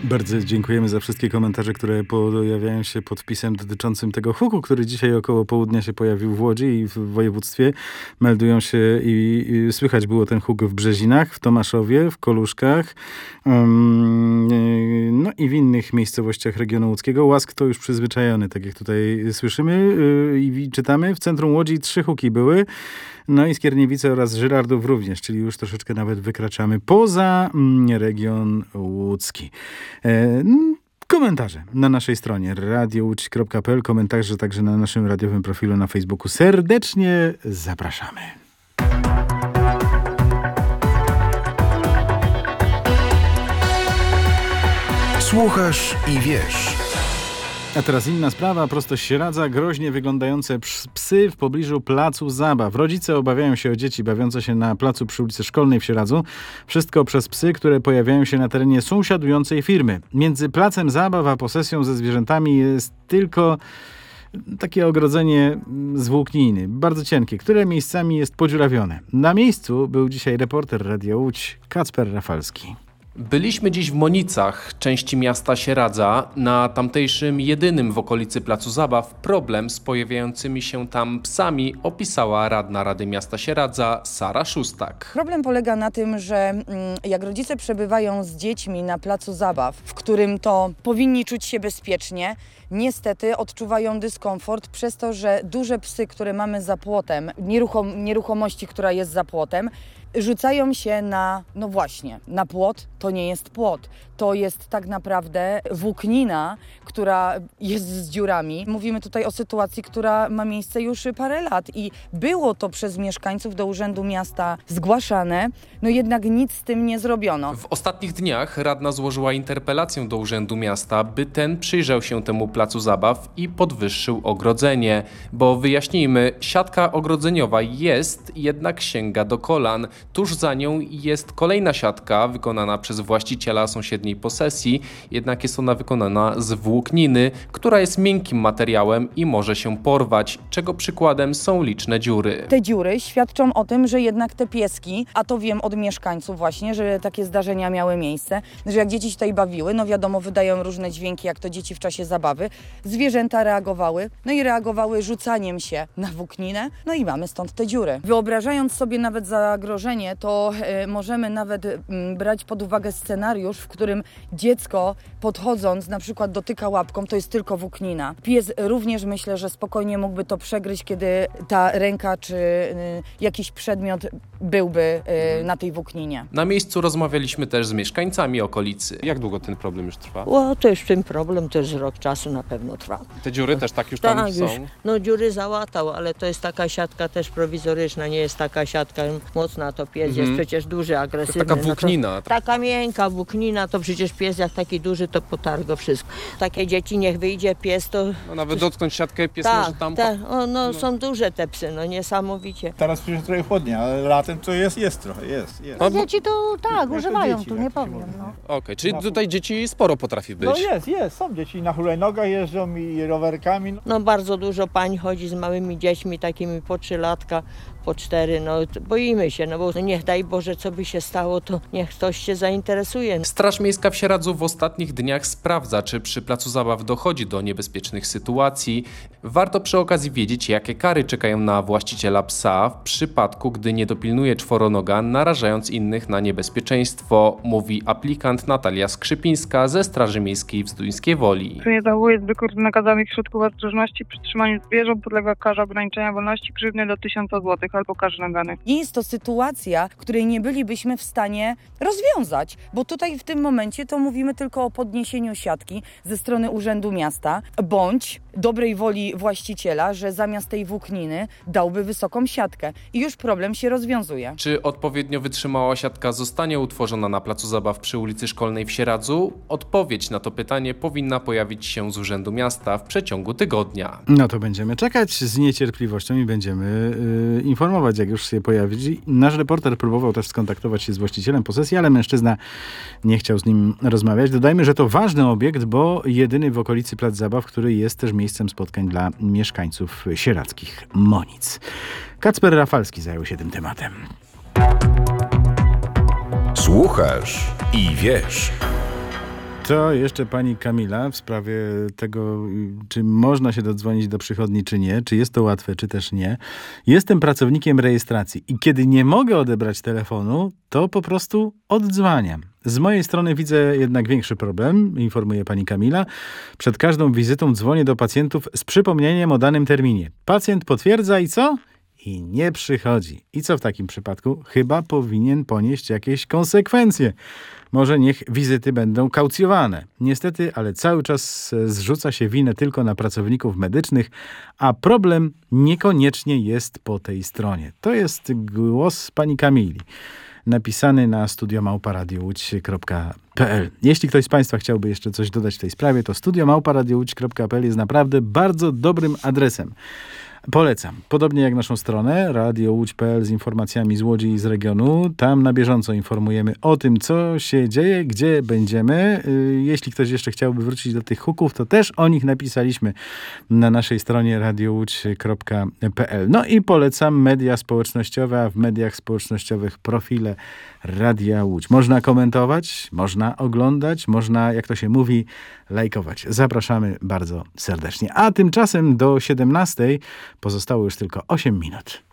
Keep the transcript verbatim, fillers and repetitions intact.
Bardzo dziękujemy za wszystkie komentarze, które pojawiają się pod wpisem dotyczącym tego huku, który dzisiaj około południa się pojawił w Łodzi i w województwie. Meldują się i, i słychać było ten huk w Brzezinach, w Tomaszowie, w Koluszkach, um, no i w innych miejscowościach regionu łódzkiego. Łask to już przyzwyczajony, tak jak tutaj słyszymy yy, i czytamy. W centrum Łodzi trzy huki były. No i Skierniewice oraz Żyrardów również, czyli już troszeczkę nawet wykraczamy poza region łódzki. E, komentarze na naszej stronie radio łódź kropka p l, komentarze także na naszym radiowym profilu na Facebooku. Serdecznie zapraszamy. Słuchasz i wiesz. A teraz inna sprawa, prosto z Sieradza, groźnie wyglądające psy w pobliżu placu zabaw. Rodzice obawiają się o dzieci bawiące się na placu przy ulicy Szkolnej w Sieradzu. Wszystko przez psy, które pojawiają się na terenie sąsiadującej firmy. Między placem zabaw a posesją ze zwierzętami jest tylko takie ogrodzenie z włókniny, bardzo cienkie, które miejscami jest podziurawione. Na miejscu był dzisiaj reporter Radia Łódź Kacper Rafalski. Byliśmy dziś w Monicach, części miasta Sieradza, na tamtejszym jedynym w okolicy placu zabaw. Problem z pojawiającymi się tam psami opisała radna Rady Miasta Sieradza Sara Szustak. Problem polega na tym, że jak rodzice przebywają z dziećmi na placu zabaw, w którym to powinni czuć się bezpiecznie, niestety odczuwają dyskomfort przez to, że duże psy, które mamy za płotem, nieruchom- nieruchomości, która jest za płotem, rzucają się na, no właśnie, na płot. To nie jest płot. To jest tak naprawdę włóknina, która jest z dziurami. Mówimy tutaj o sytuacji, która ma miejsce już parę lat i było to przez mieszkańców do Urzędu Miasta zgłaszane, no jednak nic z tym nie zrobiono. W ostatnich dniach radna złożyła interpelację do Urzędu Miasta, by ten przyjrzał się temu placu zabaw i podwyższył ogrodzenie. Bo wyjaśnijmy, siatka ogrodzeniowa jest, jednak sięga do kolan. Tuż za nią jest kolejna siatka wykonana przez właściciela sąsiedniej posesji, jednak jest ona wykonana z włókniny, która jest miękkim materiałem i może się porwać, czego przykładem są liczne dziury. Te dziury świadczą o tym, że jednak te pieski, a to wiem od mieszkańców właśnie, że takie zdarzenia miały miejsce, że jak dzieci się tutaj bawiły, no wiadomo, wydają różne dźwięki, jak to dzieci w czasie zabawy, zwierzęta reagowały, no i reagowały rzucaniem się na włókninę, no i mamy stąd te dziury. Wyobrażając sobie nawet zagrożenie, to y, możemy nawet y, brać pod uwagę scenariusz, w którym dziecko podchodząc na przykład dotyka łapką, to jest tylko włóknina. Pies również myślę, że spokojnie mógłby to przegryźć, kiedy ta ręka czy y, jakiś przedmiot byłby y, na tej włókninie. Na miejscu rozmawialiśmy też z mieszkańcami okolicy. Jak długo ten problem już trwa? O, to już ten problem też rok czasu na pewno trwa. Te dziury też tak już tak, tam są? Już, no dziury załatał, ale to jest taka siatka też prowizoryczna, nie jest taka siatka mocna, to pies mhm. jest przecież duży, agresywny. To taka włóknina. No to, taka miękka włóknina, to przecież pies jak taki duży, to potarga wszystko. Takie dzieci niech wyjdzie pies, to... No nawet dotknąć siatkę pies tak, może tam... Tak, o, no, no są duże te psy, no niesamowicie. Teraz przecież trochę chłodnie, ale latem to jest, jest trochę, jest. jest. No, dzieci to tak, no, używają dzieci, tu, nie powiem. No. Okej, okay, czyli tutaj dzieci sporo potrafi być. No jest, jest, są dzieci na hulajnogach jeżdżą i rowerkami. No. no bardzo dużo pań chodzi z małymi dziećmi, takimi po trzy latka, po cztery, no boimy się, no bo niech daj Boże, co by się stało, to niech ktoś się zainteresuje. Straż Miejska w Sieradzu w ostatnich dniach sprawdza, czy przy placu zabaw dochodzi do niebezpiecznych sytuacji. Warto przy okazji wiedzieć, jakie kary czekają na właściciela psa w przypadku, gdy nie dopilnuje czworonoga, narażając innych na niebezpieczeństwo, mówi aplikant Natalia Skrzypińska ze Straży Miejskiej w Zduńskiej Woli. Kto nie zachowuje zwykłych nakazami w środku ostrożności przy trzymaniu zwierząt, podlega karze ograniczenia wolności grzywny do tysiąca złotych albo karze nagany. Nie jest to sytuacja, której nie bylibyśmy w stanie rozwiązać, bo tutaj w tym momencie to mówimy tylko o podniesieniu siatki ze strony Urzędu Miasta, bądź dobrej woli właściciela, że zamiast tej włókniny dałby wysoką siatkę i już problem się rozwiązuje. Czy odpowiednio wytrzymała siatka zostanie utworzona na placu zabaw przy ulicy Szkolnej w Sieradzu? Odpowiedź na to pytanie powinna pojawić się z Urzędu Miasta w przeciągu tygodnia. No to będziemy czekać z niecierpliwością i będziemy yy, informować, jak już się pojawi. Nasz reporter próbował też skontaktować się z właścicielem posesji, ale mężczyzna nie chciał z nim rozmawiać. Dodajmy, że to ważny obiekt, bo jedyny w okolicy plac zabaw, który jest też miejscem spotkań dla mieszkańców sieradzkich Monic. Kacper Rafalski zajął się tym tematem. Słuchasz i wiesz. To jeszcze pani Kamila w sprawie tego, czy można się dodzwonić do przychodni, czy nie, czy jest to łatwe, czy też nie. Jestem pracownikiem rejestracji i kiedy nie mogę odebrać telefonu, to po prostu oddzwaniam. Z mojej strony widzę jednak większy problem, informuje pani Kamila. Przed każdą wizytą dzwonię do pacjentów z przypomnieniem o danym terminie. Pacjent potwierdza i co? I nie przychodzi. I co w takim przypadku? Chyba powinien ponieść jakieś konsekwencje. Może niech wizyty będą kaucjowane. Niestety, ale cały czas zrzuca się winę tylko na pracowników medycznych, a problem niekoniecznie jest po tej stronie. To jest głos pani Kamili, napisany na studio małpa radio łódź kropka p l. Jeśli ktoś z państwa chciałby jeszcze coś dodać w tej sprawie, to studio małpa radio łódź kropka p l jest naprawdę bardzo dobrym adresem. Polecam. Podobnie jak naszą stronę radio łódź kropka p l z informacjami z Łodzi i z regionu. Tam na bieżąco informujemy o tym, co się dzieje, gdzie będziemy. Jeśli ktoś jeszcze chciałby wrócić do tych huków, to też o nich napisaliśmy na naszej stronie radio łódź kropka p l. No i polecam media społecznościowe, a w mediach społecznościowych profile Radia Łódź. Można komentować, można oglądać, można, jak to się mówi, lajkować. Zapraszamy bardzo serdecznie. A tymczasem do siedemnastej pozostało już tylko osiem minut.